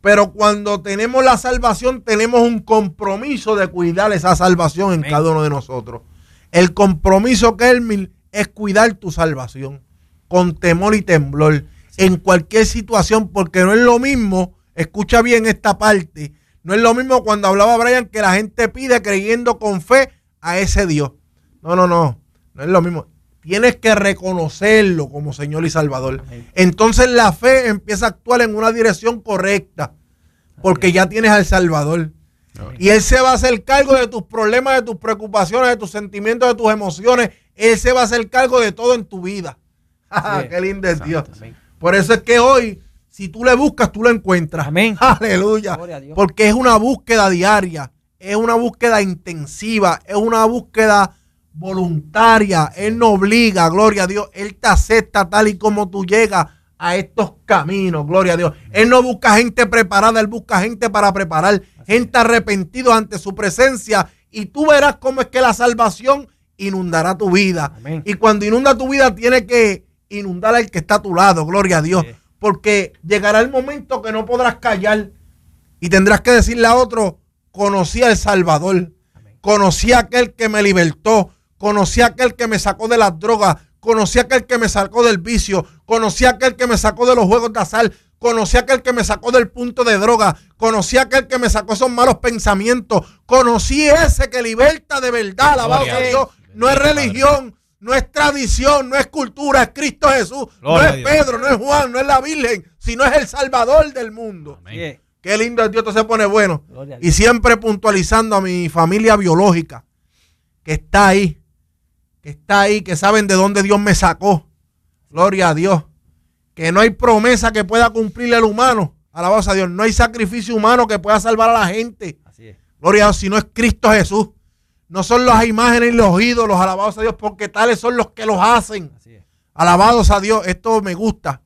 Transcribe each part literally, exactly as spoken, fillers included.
Pero cuando tenemos la salvación, tenemos un compromiso de cuidar esa salvación en Amén. Cada uno de nosotros. El compromiso, Kelmil, es cuidar tu salvación con temor y temblor en cualquier situación, porque no es lo mismo, escucha bien esta parte, no es lo mismo cuando hablaba Brian que la gente pide creyendo con fe a ese Dios. No, no, no, no es lo mismo. Tienes que reconocerlo como Señor y Salvador. Amén. Entonces la fe empieza a actuar en una dirección correcta, porque ya tienes al Salvador. Amén. Y Él se va a hacer cargo de tus problemas, de tus preocupaciones, de tus sentimientos, de tus emociones. Él se va a hacer cargo de todo en tu vida. Sí. Qué lindo es Dios. Amén. Por eso es que hoy, si tú le buscas, tú lo encuentras. Amén. Aleluya. Porque es una búsqueda diaria, es una búsqueda intensiva, es una búsqueda voluntaria. Él no obliga, gloria a Dios. Él te acepta tal y como tú llegas a estos caminos, gloria a Dios. Él no busca gente preparada, Él busca gente para preparar, gente arrepentida ante su presencia. Y tú verás cómo es que la salvación inundará tu vida. Amén. Y cuando inunda tu vida, tiene que inundar al que está a tu lado, gloria a Dios. Sí. Porque llegará el momento que no podrás callar y tendrás que decirle a otro: conocí al Salvador, amén. Conocí a aquel que me libertó, conocí a aquel que me sacó de las drogas, conocí a aquel que me sacó del vicio, conocí a aquel que me sacó de los juegos de azar, conocí a aquel que me sacó del punto de droga, conocí a aquel que me sacó esos malos pensamientos, conocí ese que liberta de verdad, alabado sea Dios. No es religión, no es tradición, no es cultura, es Cristo Jesús, Gloria no es Pedro, no es Juan, no es la Virgen, sino es el Salvador del mundo. Amén. Qué lindo es Dios, esto se pone bueno. Y siempre puntualizando a mi familia biológica, que está ahí, que está ahí, que saben de dónde Dios me sacó. Gloria a Dios. Que no hay promesa que pueda cumplir el humano. Alabado a Dios. No hay sacrificio humano que pueda salvar a la gente. Así es. Gloria a Dios, si no es Cristo Jesús. No son las imágenes y los ídolos, alabados a Dios, porque tales son los que los hacen. Así es. Alabados a Dios. Esto me gusta.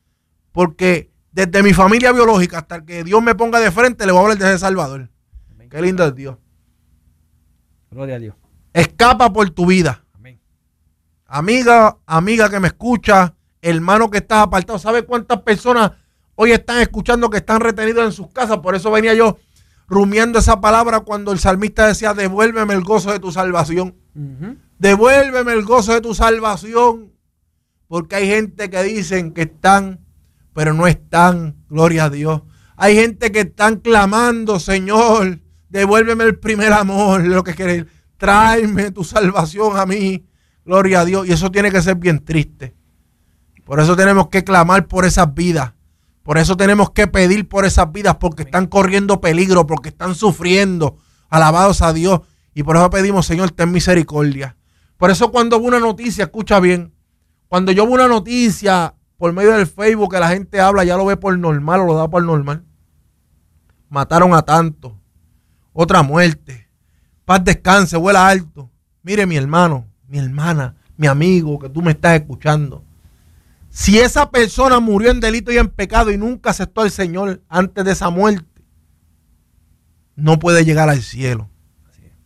Porque desde mi familia biológica hasta que Dios me ponga de frente, le voy a hablar de ese Salvador. Amén. Qué lindo es Dios. Gloria a Dios. Escapa por tu vida. Amén. Amiga, amiga que me escucha, hermano que estás apartado. ¿Sabe cuántas personas hoy están escuchando que están retenidos en sus casas? Por eso venía yo rumiando esa palabra cuando el salmista decía: devuélveme el gozo de tu salvación. Uh-huh. Devuélveme el gozo de tu salvación. Porque hay gente que dicen que están, pero no están. Gloria a Dios. Hay gente que están clamando: Señor, devuélveme el primer amor, lo que querés. Tráeme tu salvación a mí. Gloria a Dios. Y eso tiene que ser bien triste. Por eso tenemos que clamar por esas vidas. Por eso tenemos que pedir por esas vidas, porque están corriendo peligro, porque están sufriendo. Alabados a Dios. Y por eso pedimos: Señor, ten misericordia. Por eso cuando hubo una noticia, escucha bien, cuando yo veo una noticia por medio del Facebook que la gente habla, ya lo ve por normal o lo da por normal. Mataron a tantos. Otra muerte. Paz descanse, vuela alto. Mire, mi hermano, mi hermana, mi amigo, que tú me estás escuchando. Si esa persona murió en delito y en pecado y nunca aceptó al Señor antes de esa muerte, no puede llegar al cielo. Así es.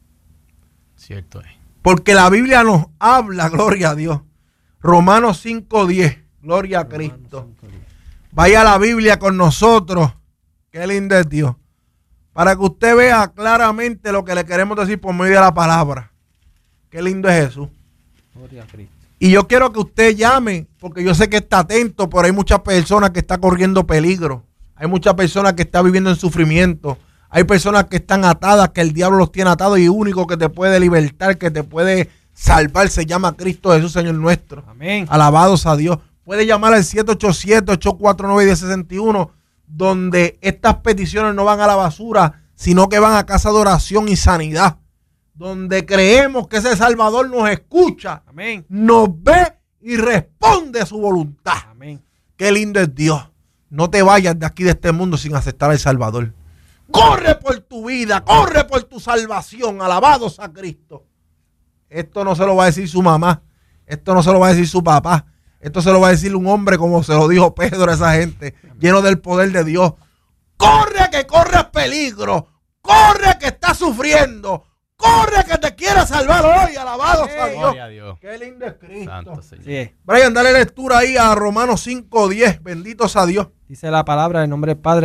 Cierto es. Porque la Biblia nos habla, gloria a Dios. Romanos cinco diez, gloria a Cristo. Vaya a la Biblia con nosotros. Qué lindo es Dios. Para que usted vea claramente lo que le queremos decir por medio de la palabra. Qué lindo es Jesús. Gloria a Cristo. Y yo quiero que usted llame, porque yo sé que está atento, pero hay muchas personas que están corriendo peligro. Hay muchas personas que están viviendo en sufrimiento. Hay personas que están atadas, que el diablo los tiene atados, y único que te puede libertar, que te puede salvar, se llama Cristo Jesús, Señor nuestro. Amén. Alabados a Dios. Puede llamar al siete ocho siete, ocho cuatro nueve, uno cero seis uno, donde estas peticiones no van a la basura, sino que van a casa de oración y sanidad. Donde creemos que ese Salvador nos escucha, amén, nos ve y responde a su voluntad. Amén. Qué lindo es Dios. No te vayas de aquí, de este mundo, sin aceptar al Salvador. Corre por tu vida, corre por tu salvación. Alabados a Cristo. Esto no se lo va a decir su mamá, esto no se lo va a decir su papá, esto se lo va a decir un hombre como se lo dijo Pedro a esa gente, amén, lleno del poder de Dios. Corre, que corres peligro, corre, que estás sufriendo. Corre, que te quiera salvar hoy. Alabados a Dios. a Dios. Qué lindo es Cristo. Santo Señor. Sí. Brian, dale lectura ahí a Romanos cinco diez. Benditos a Dios. Dice la palabra en nombre del Padre,